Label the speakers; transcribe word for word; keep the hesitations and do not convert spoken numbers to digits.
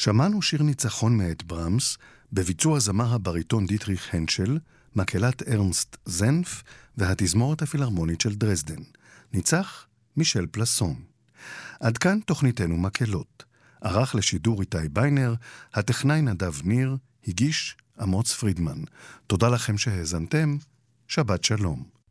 Speaker 1: שמענו שיר ניצחון מאת ברמס, בביצוע זמר הבריטון דיטריך הנשל, מקהלת ארנסט זנף והתזמורת הפילהרמונית של דרזדן. ניצח מישל פלסון. עד כאן תוכניתנו מקהלות. ערך לשידור איתי ביינר, הטכנאי נדב ניר, הגיש אמוץ פרידמן. תודה לכם שהאזנתם, שבת שלום.